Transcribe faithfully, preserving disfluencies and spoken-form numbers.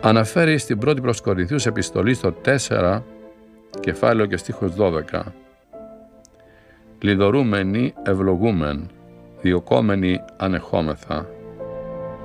αναφέρει στην πρώτη προς Κορινθίους επιστολή στο τέσσερα, κεφάλαιο και στίχος δώδεκα. Λιδωρούμενοι ευλογούμεν, διωκόμενοι ανεχόμεθα.